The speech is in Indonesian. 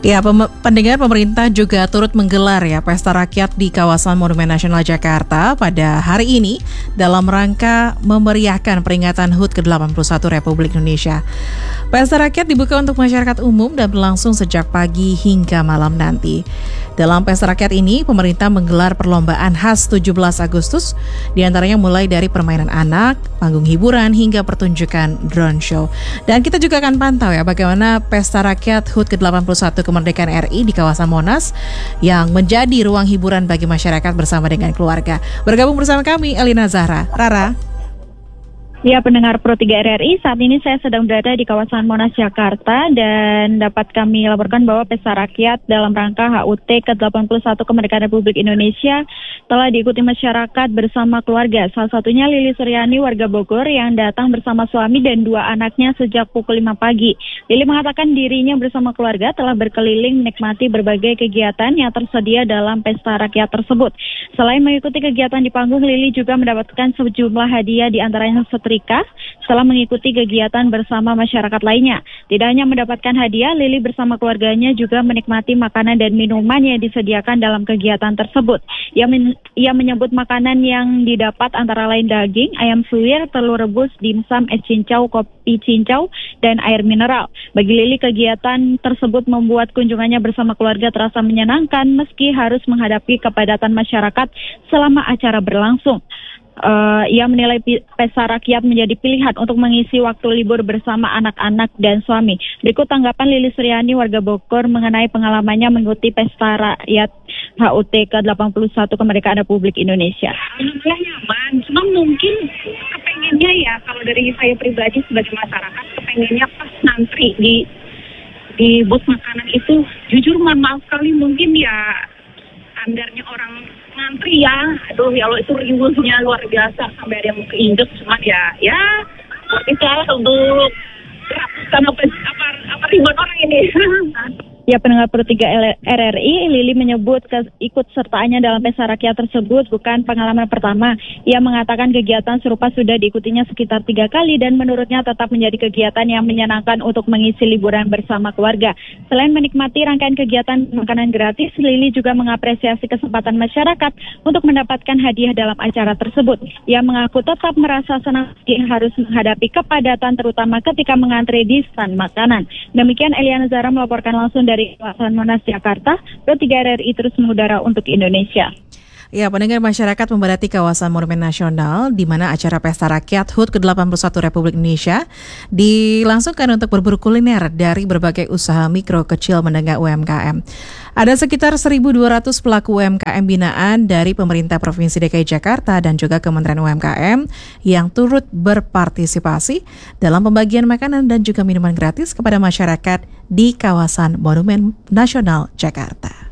Ya, pendengar, pemerintah juga turut menggelar pesta rakyat di kawasan Monumen Nasional Jakarta pada hari ini dalam rangka memeriahkan peringatan HUT ke-81 Republik Indonesia. Pesta rakyat dibuka untuk masyarakat umum dan berlangsung sejak pagi hingga malam nanti. Dalam pesta rakyat ini, pemerintah menggelar perlombaan khas 17 Agustus, diantaranya mulai dari permainan anak, panggung hiburan, hingga pertunjukan drone show. Dan kita juga akan pantau bagaimana pesta rakyat HUT ke-81 Kemerdekaan RI di kawasan Monas yang menjadi ruang hiburan bagi masyarakat bersama dengan keluarga. Bergabung bersama kami, Elina Zahra. Rara. Ya, pendengar Pro 3 RRI, saat ini saya sedang berada di kawasan Monas, Jakarta, dan dapat kami laporkan bahwa pesta rakyat dalam rangka HUT ke-81 Kemerdekaan Republik Indonesia telah diikuti masyarakat bersama keluarga. Salah satunya Lili Suryani, warga Bogor, yang datang bersama suami dan 2 anaknya sejak pukul 5 pagi. Lili mengatakan dirinya bersama keluarga telah berkeliling menikmati berbagai kegiatan yang tersedia dalam pesta rakyat tersebut. Selain mengikuti kegiatan di panggung, Lili juga mendapatkan sejumlah hadiah, di antaranya setrika setelah mengikuti kegiatan bersama masyarakat lainnya. Tidak hanya mendapatkan hadiah, Lili bersama keluarganya juga menikmati makanan dan minuman yang disediakan dalam kegiatan tersebut. Ia menyebut makanan yang didapat antara lain daging, ayam suwir, telur rebus, dimsum, es cincau, kopi cincau, dan air mineral. Bagi Lili, kegiatan tersebut membuat kunjungannya bersama keluarga terasa menyenangkan meski harus menghadapi kepadatan masyarakat selama acara berlangsung. Ia menilai pesta rakyat menjadi pilihan untuk mengisi waktu libur bersama anak-anak dan suami. Berikut tanggapan Lili Suryani, warga Bogor, mengenai pengalamannya mengikuti pesta rakyat HUT ke-81 Kemerdekaan Republik Indonesia. Alhamdulillah nyaman, cuma mungkin kepengennya kalau dari saya pribadi sebagai masyarakat, kepengennya pas ngantri di bus makanan itu, jujur maaf sekali, mungkin standarnya orang ngantri aduh ya Allah, itu riuhnya luar biasa sampai ada yang mau keinjek, cuman seperti salah untuk ratusan apa ribuan orang ini. Ya, pendengar Pro 3 RRI, Lili menyebut ikut sertaannya dalam pesta rakyat tersebut bukan pengalaman pertama. Ia mengatakan kegiatan serupa sudah diikutinya sekitar 3 kali dan menurutnya tetap menjadi kegiatan yang menyenangkan untuk mengisi liburan bersama keluarga. Selain menikmati rangkaian kegiatan makanan gratis, Lili juga mengapresiasi kesempatan masyarakat untuk mendapatkan hadiah dalam acara tersebut. Ia mengaku tetap merasa senang meski harus menghadapi kepadatan terutama ketika mengantri di stand makanan. Demikian Eliana Zara melaporkan langsung dari kawasan Monas, Jakarta. Pro 3 RRI terus mengudara untuk Indonesia. Ya, pendengar, masyarakat membadati kawasan Monumen Nasional di mana acara Pesta Rakyat HUT ke-81 Republik Indonesia dilangsungkan untuk berburu kuliner dari berbagai usaha mikro, kecil, menengah UMKM. Ada sekitar 1.200 pelaku UMKM binaan dari pemerintah Provinsi DKI Jakarta dan juga Kementerian UMKM yang turut berpartisipasi dalam pembagian makanan dan juga minuman gratis kepada masyarakat di kawasan Monumen Nasional Jakarta.